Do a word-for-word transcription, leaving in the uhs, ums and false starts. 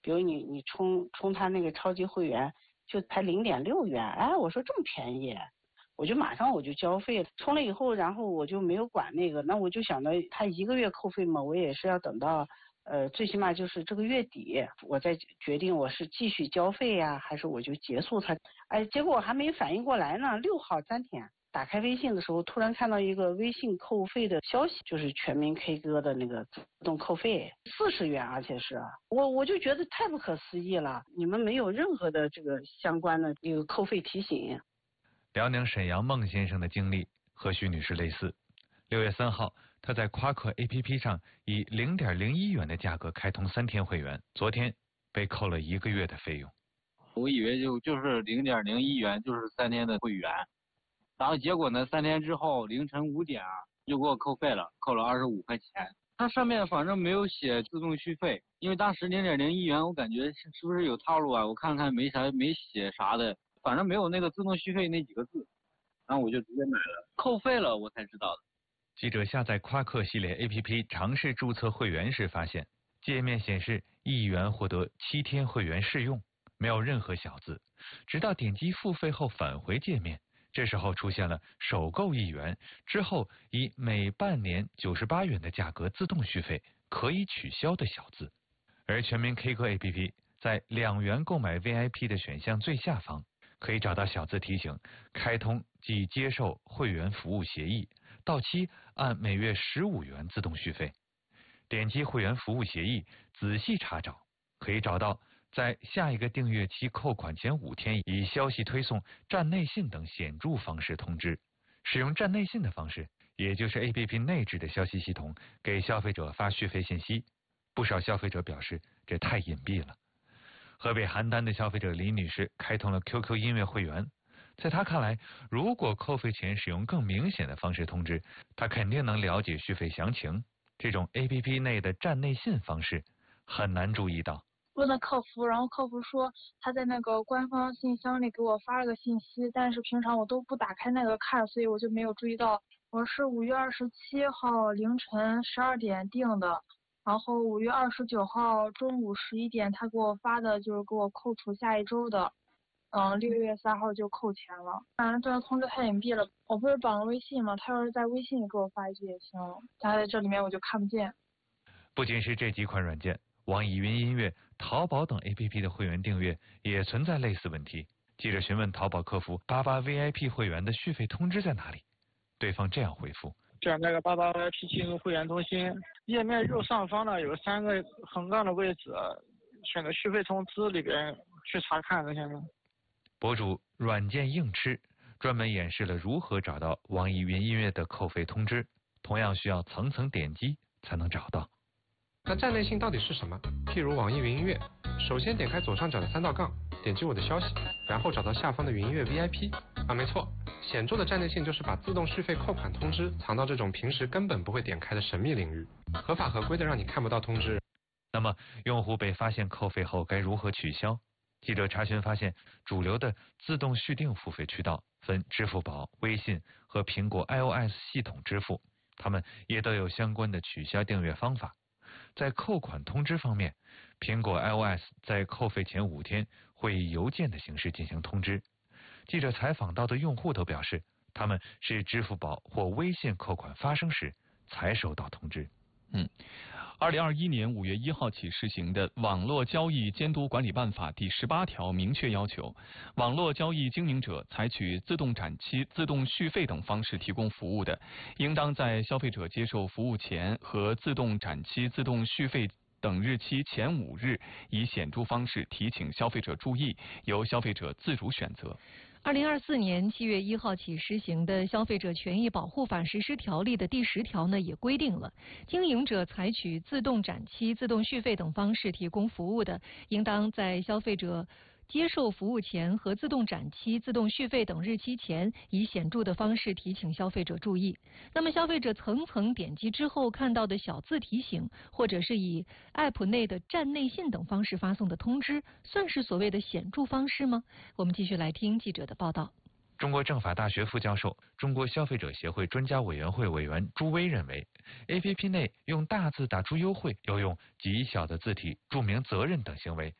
比如你你充充他那个超级会员就才零点六元，哎，我说这么便宜，我就马上我就交费了。充了以后，然后我就没有管那个，那我就想到他一个月扣费嘛，我也是要等到呃最起码就是这个月底，我再决定我是继续交费呀、啊，还是我就结束它。哎，结果我还没反应过来呢，六号三天。打开微信的时候，突然看到一个微信扣费的消息，就是全民 K 歌的那个自动扣费四十元，而且是我我就觉得太不可思议了，你们没有任何的这个相关的这个扣费提醒。 辽宁沈阳孟先生的经历和徐女士类似。六月三号，他在夸克 A P P 上以零点零一元的价格开通三天会员，昨天被扣了一个月的费用。 我以为就就是零点零一元就是三天的会员。然后结果呢？三天之后凌晨五点就给我扣费了，扣了二十五块钱。它上面反正没有写自动续费，因为当时零点零一元，我感觉是是不是有套路啊？我看看没啥没写啥的，反正没有那个自动续费那几个字，然后我就直接买了，扣费了我才知道的。 记者下载夸克系列 A P P 尝试注册会员时发现，界面显示一元获得七天会员试用，没有任何小字，直到点击付费后返回界面。这时候出现了首购一元之后以每半年九十八元的价格自动续费可以取消的小字，而全民 K 歌 A P P 在两元购买 V I P 的选项最下方可以找到小字提醒开通即接受会员服务协议，到期按每月十五元自动续费。点击会员服务协议仔细查找，可以找到在下一个订阅期扣款前五天以消息推送、站内信等显著方式通知。使用站内信的方式，也就是 A P P 内置的消息系统给消费者发续费信息。不少消费者表示这太隐蔽了。河北邯郸的消费者李女士开通了 Q Q 音乐会员，在她看来，如果扣费前使用更明显的方式通知，她肯定能了解续费详情。这种 A P P 内的站内信方式很难注意到。 问了客服，然后客服说他在那个官方信箱里给我发了个信息，但是平常我都不打开那个看，所以我就没有注意到。我是五月二十七号凌晨十二点订的，然后五月二十九号中午十一点他给我发的就是给我扣除下一周的，嗯，六月三号就扣钱了。反正这个通知太隐蔽了，我不是绑了微信吗？他要是在微信里给我发一句也行，他在这里面我就看不见。 不仅是这几款软件，网易云音乐、淘宝等 A P P 的会员订阅也存在类似问题。记者询问淘宝客服八八 V I P 会员的续费通知在哪里，对方这样回复： 在那个八八 V I P 进入会员中心页面右上方呢有三个横杠的位置，选择续费通知里边去查看这些呢。 博主软件硬吃专门演示了如何找到网易云音乐的扣费通知，同样需要层层点击才能找到。 那站内信到底是什么？譬如网易云音乐，首先点开左上角的三道杠，点击我的消息，然后找到下方的云音乐 V I P。啊，没错，显著的站内信就是把自动续费扣款通知藏到这种平时根本不会点开的神秘领域，合法合规的让你看不到通知。 那么，用户被发现扣费后该如何取消？记者查询发现，主流的自动续订付费渠道分支付宝、微信和苹果 I O S 系统支付，他们也都有相关的取消订阅方法。在扣款通知方面，苹果 I O S 在扣费前五天会以邮件的形式进行通知。记者采访到的用户都表示，他们是支付宝或微信扣款发生时才收到通知。 嗯，二零二一年五月一号起实行的《网络交易监督管理办法》第十八条明确要求，网络交易经营者采取自动展期、自动续费等方式提供服务的，应当在消费者接受服务前和自动展期、自动续费等日期前五日，以显著方式提醒消费者注意，由消费者自主选择。 二零二四年七月一号起实行的《消费者权益保护法实施条例》的第十条呢，也规定了，经营者采取自动展期、自动续费等方式提供服务的，应当在消费者接受服务前和自动展期、自动续费等日期前，以显著的方式提醒消费者注意。那么，消费者层层点击之后看到的小字提醒，或者是以 App 内的站内信等方式发送的通知，算是所谓的显著方式吗？我们继续来听记者的报道。 中国政法大学副教授、中国消费者协会专家委员会委员朱威认为 ，A P P 内用大字打出优惠，又用极小的字体注明责任等行为，